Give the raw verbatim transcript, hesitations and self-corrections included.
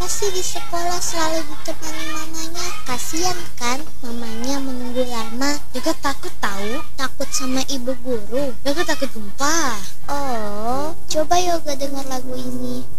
kenapa sih di sekolah selalu ditemani mamanya? Kasian kan mamanya menunggu lama. Yoga takut tahu. Takut sama ibu guru. Yoga takut gempa. Oh, coba Yoga dengar lagu ini.